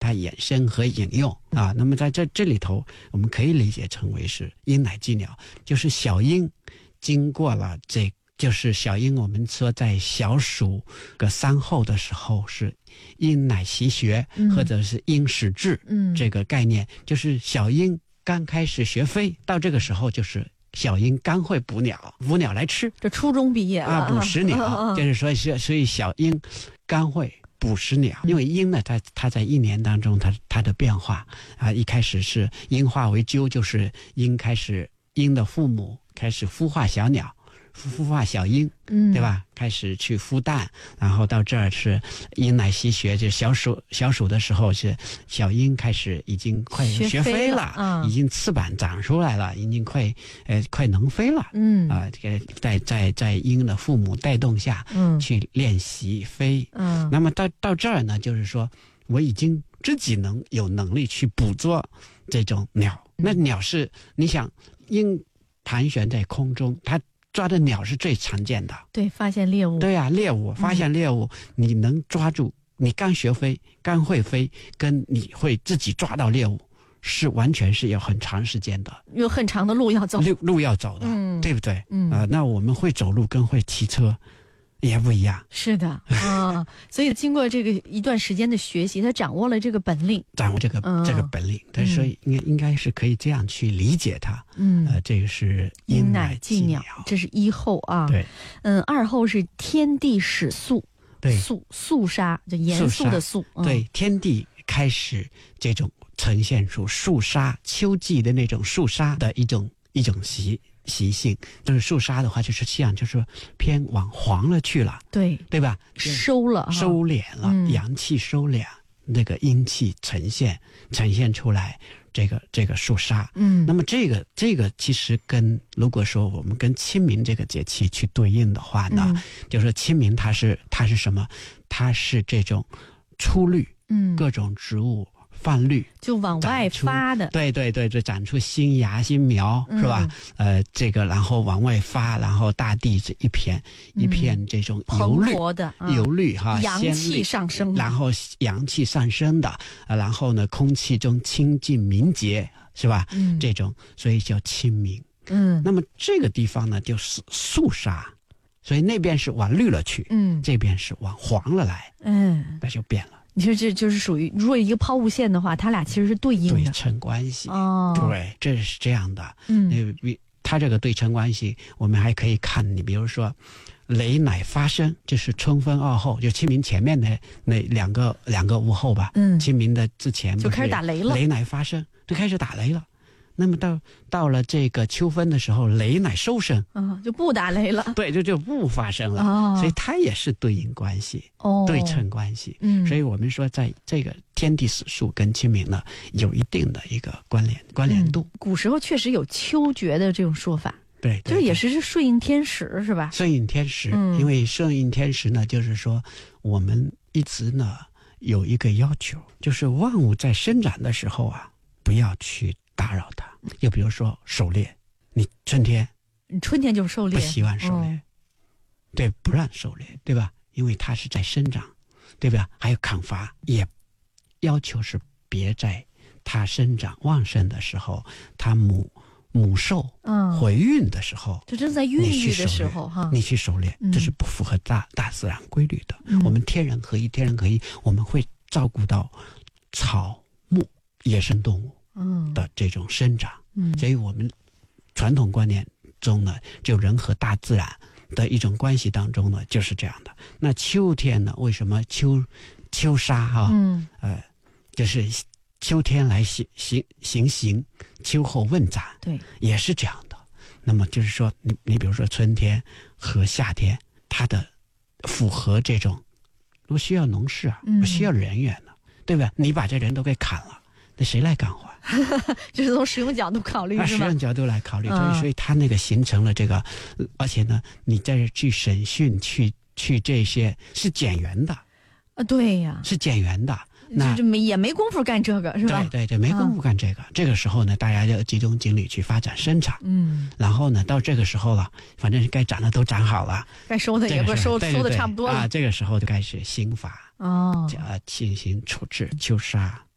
它衍生和引用啊。那么在这里头，我们可以理解成为是鹰乃祭鸟，就是小鹰经过了就是小鹰，我们说在小暑个3后的时候是鹰乃习学，或者是鹰始至，这个概念就是小鹰刚开始学飞，到这个时候就是小鹰刚会捕鸟来吃， 这初中毕业了啊，捕食鸟，就是说所以小鹰刚会捕食鸟，因为鹰呢，它在一年当中它的变化啊，一开始是鹰化为鸠，就是鹰的父母开始孵化小鸟。孵化小鹰，对吧？开始去孵蛋，然后到这儿是鹰乃习学，就小暑的时候是小鹰开始已经快学飞了，已经翅膀长出来了，已经快能飞了，在鹰的父母带动下，去练习飞，那么到这儿呢，就是说我已经自己有能力去捕捉这种鸟，那鸟是你想鹰盘旋在空中，它抓的鸟是最常见的， 对，发现猎物， 对呀，猎物，发现猎物，你能抓住，你刚学飞，刚会飞，跟你会自己抓到猎物，是完全是有很长时间的， 有很长的路要走， 路要走的，对不对？那我们会走路跟会骑车也不一样， 是的啊，所以经过这个一段时间的学习，他掌握了这个本领， 掌握这个本领，所以应该是可以这样去理解它。这个是鹰乃祭鸟， 这是1后啊。 对 ，2后是天地始肃， 对， 肃杀，就严肃的肃， 对，天地开始这种呈现出肃杀秋季的那种肃杀的一种习性，就是肃杀的话，就是像就是偏往黄了去了，对吧？ 收敛了，阳气收敛，那个阴气呈现出来，这个肃杀。那么这个其实如果说我们跟清明这个节气去对应的话呢，就是说清明它是什么？它是这种出绿，各种植物泛绿， 就往外发的， 对，就长出新芽新苗，是吧？这个然后往外发，然后大地是一片这种油绿哈， 阳气上升， 然后阳气上升的，然后呢，空气中清净明洁，是吧？这种所以叫清明。那么这个地方呢，就是肃杀，所以那边是往绿了去，这边是往黄了来，那就变了。 你说这就是属于，如果一个抛物线的话，它俩其实是对应的对称关系。对，这是这样的。它这个对称关系，我们还可以看，你比如说，雷乃发生，就是春分2后，就清明前面的那两个午后吧。清明的之前就开始打雷了， 雷乃发生，就开始打雷了。那么到了这个秋分的时候，雷乃收声， 就不打雷了， 对，就不发生了，所以它也是对应关系，对称关系。所以我们说，在这个天地始肃跟清明呢，有一定的一个关联度。 古时候确实有秋决的这种说法， 对， 就是也是顺应天时，是吧？ 顺应天时，因为顺应天时呢，就是说我们一直呢有一个要求，就是万物在生长的时候啊，不要去打扰它。就比如说狩猎，你春天就狩猎， 不希望狩猎，对，不让狩猎，对吧？因为它是在生长，对吧？还有砍伐，也要求是别在它生长旺盛的时候，它母兽怀孕的时候， 就正在孕育的时候哈， 你去狩猎，这是不符合大自然规律的。我们天人合一，我们会照顾到草木野生动物的这种生长，所以我们传统观念中呢，就人和大自然的一种关系当中呢，就是这样的。那秋天呢，为什么秋杀就是秋天来行，秋后问斩，对，也是这样的。那么就是说，你比如说春天和夏天，它的符合这种，不需要农事啊，不需要人员的，对吧？你把这人都给砍了，那谁来干活？ 就是从实用角度考虑，是吧？ 实用角度来考虑，所以它那个形成了这个，而且呢，你在这去审讯，去这些是减员的， 对呀， 是减员的。 那也没工夫干这个，是吧？ 对，没工夫干这个。这个时候呢，大家就集中精力去发展生产。然后呢，到这个时候了，反正该长的都长好了， 该收的也不收的差不多了啊。这个时候就开始刑罚进行处置，秋杀。